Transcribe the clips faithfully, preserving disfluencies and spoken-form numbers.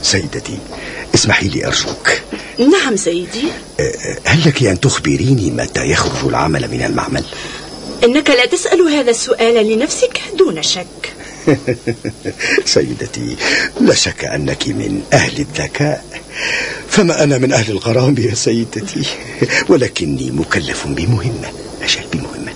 سيدتي اسمحي لي أرجوك. نعم سيدي. هل لك أن تخبريني متى يخرج العمل من المعمل؟ إنك لا تسأل هذا السؤال لنفسك دون شك. سيدتي لا شك أنك من أهل الذكاء، فما أنا من أهل الغرام يا سيدتي، ولكني مكلف بمهمة، أجل بمهمة.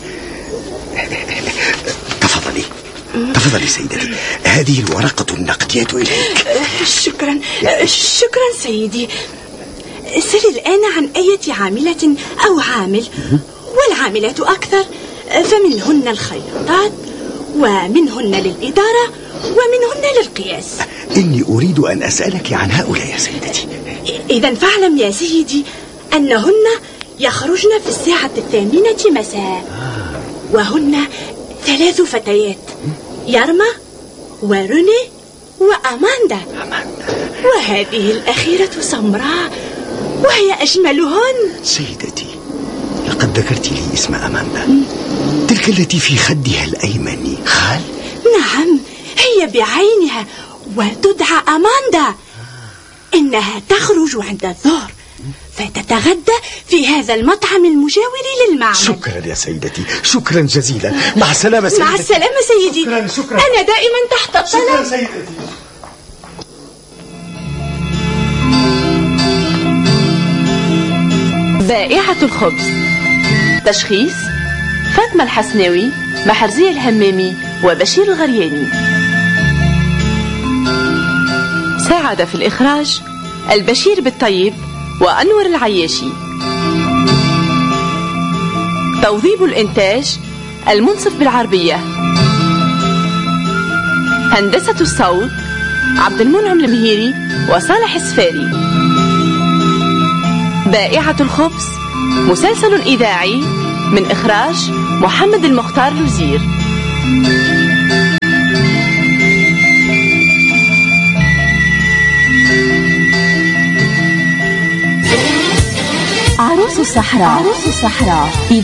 تفضلي تفضلي سيدتي، هذه الورقة النقدية إليك. شكرا شكرا سيدي. سل الآن عن أي عاملة أو عامل، والعاملات أكثر، فمنهن الخياطات ومنهن للإدارة ومنهن للقياس. إني أريد أن أسألك عن هؤلاء يا سيدتي. إذن فاعلم يا سيدي أنهن يخرجن في الساعة الثامنة مساء، وهن ثلاث فتيات، يارما وروني وأماندا، وهذه الأخيرة سمراء وهي أجملهن. سيدتي لقد ذكرت لي اسم أماندا، تلك التي في خدها الأيمن خال؟ نعم هي بعينها، وتدعى أماندا. إنها تخرج عند الظهر فتتغدى في هذا المطعم المجاور للمعمل. شكرا يا سيدتي، شكرا جزيلا. مع السلامة سيدتي. مع السلامة سيدي. شكرا شكرا. أنا دائما تحت الطلب. شكرا سيدتي. بائعة الخبز. تشخيص: فاطمة الحسناوي، محرزية الهمامي، وبشير الغرياني. ساعد في الإخراج البشير بالطيب وأنور العياشي. توظيب الإنتاج المنصف بالعربية. هندسة الصوت عبد المنعم المهيري وصالح السفاري. بائعة الخبز مسلسل إذاعي من إخراج محمد المختار لوزير. عروس الصحراء. عروس الصحراء.